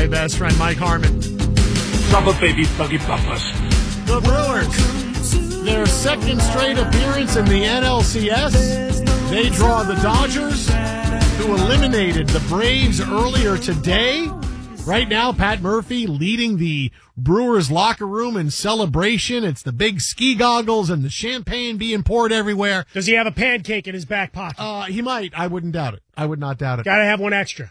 my best friend, Mike Harmon. Bubba baby buggy bumpers. The Brewers, their second straight appearance in the NLCS. They draw the Dodgers, who eliminated the Braves earlier today. Right now, Pat Murphy leading the Brewers locker room in celebration. It's the big ski goggles and the champagne being poured everywhere. Does he have a pancake in his back pocket? He might. I wouldn't doubt it. I would not doubt it. Gotta have one extra.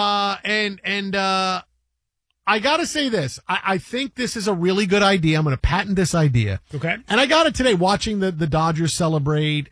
I gotta say this. I think this is a really good idea. I'm gonna patent this idea. Okay. And I got it today watching the Dodgers celebrate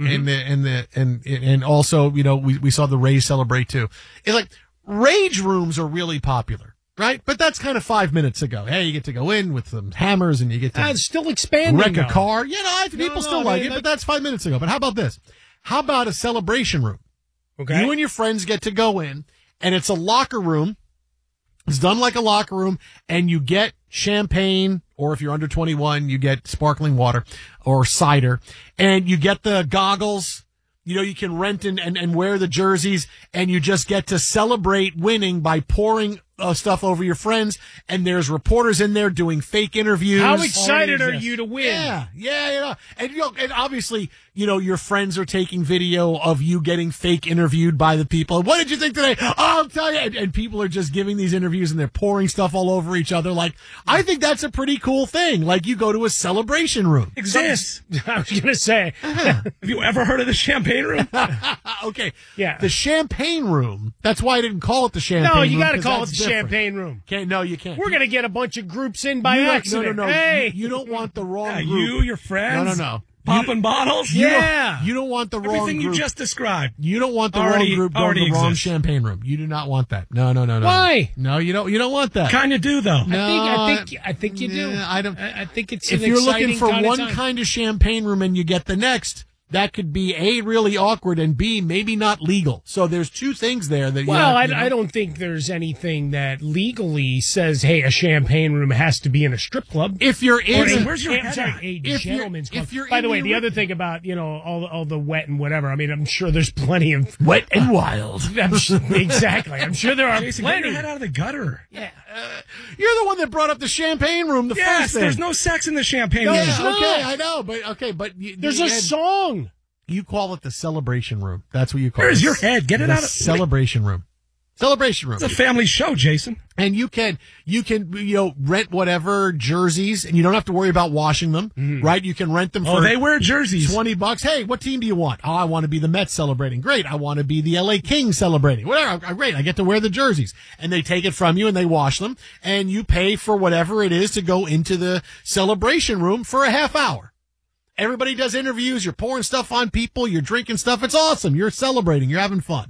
and also, you know, we saw the Rays celebrate too. It's like rage rooms are really popular. Right? But that's kind of 5 minutes ago. Hey, you get to go in with some hammers and you get to it's still expanding. wreck a car. You know, people still like it, but that's 5 minutes ago. But how about this? How about a celebration room? Okay. You and your friends get to go in, and it's a locker room. It's done like a locker room, and you get champagne, or if you're under 21, you get sparkling water or cider, and you get the goggles. You know, you can rent and wear the jerseys, and you just get to celebrate winning by pouring stuff over your friends, and there's reporters in there doing fake interviews. How excited are you to win? Yeah. And obviously, you know, your friends are taking video of you getting fake interviewed by the people. What did you think today? Oh, I'll tell you. And people are just giving these interviews, and they're pouring stuff all over each other. Like, I think that's a pretty cool thing. Like, you go to a celebration room. Exists. I was going to say, have you ever heard of the champagne room? Okay. Yeah. The champagne room. That's why I didn't call it the champagne room. No, you got to call it the different. champagne room. No, you can't. We're going to get a bunch of groups in by accident. No. Hey. You don't want the wrong group. You, your friends? No. Popping bottles? You don't want the wrong Everything group. you just described. You don't want the wrong group going to the wrong champagne room. You do not want that. No. Why? No, you don't want that. Kind of do, though. No, I think you do. I don't. I think it's if an you're looking exciting for kind of one time. kind of champagne room and you get the next, that could be A, really awkward, and B, maybe not legal. So there's two things there that. I don't think there's anything that legally says, hey, a champagne room has to be in a strip club. If you're in, where's your head at? A gentleman's club. If you're By the way, the other thing about, you know, all the wet and whatever, I mean, I'm sure there's plenty of wet and wild. Exactly. I'm sure there are Jason, plenty. get your head out of the gutter. Yeah. You're the one that brought up the champagne room. Yes, first thing. there's no sex in the champagne room. Okay, I know, but There's a song. You call it the celebration room. That's what you call it. Where's your head? Get it out of celebration room. Celebration room. It's a family show, Jason. And you can rent whatever jerseys, and you don't have to worry about washing them, right? You can rent them for they wear jerseys. $20. Hey, what team do you want? Oh, I want to be the Mets celebrating. Great. I want to be the LA Kings celebrating. Whatever. Great. I get to wear the jerseys. And they take it from you and they wash them, and you pay for whatever it is to go into the celebration room for a half hour. Everybody does interviews. You're pouring stuff on people. You're drinking stuff. It's awesome. You're celebrating. You're having fun.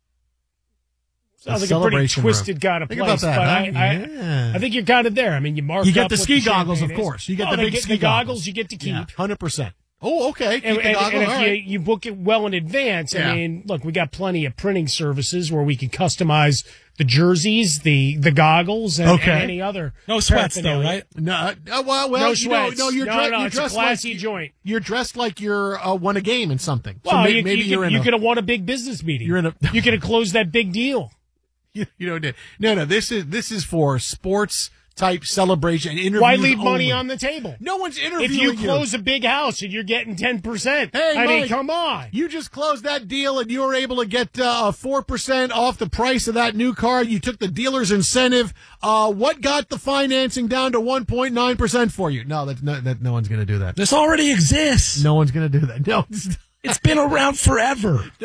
Sounds like a pretty twisted kind of Think place, about that, but huh? I think you're kind of there. I mean, you mark. You get up the what ski goggles, of champagne course. is. You get the big ski goggles. You get to keep. 100%. Oh, okay. And Keep the goggles. if All right. you book it well in advance, I mean, look, we got plenty of printing services where we can customize the jerseys, the goggles, and any other. No sweats, though, right? No, no sweats. You're it's dressed a classy like joint. You're dressed like you're won a game in something. Well, so maybe you could have won a big business meeting. You could have closed that big deal. No. This is for sports type celebration and interviews. Why leave money only. on the table? No one's interviewing If you close a big house and you're getting 10%, hey, I mean, Mike, come on. You just closed that deal and you were able to get 4% off the price of that new car. You took the dealer's incentive. What got the financing down to 1.9% for you? No, no one's going to do that. This already exists. No one's going to do that. No. It's been around forever.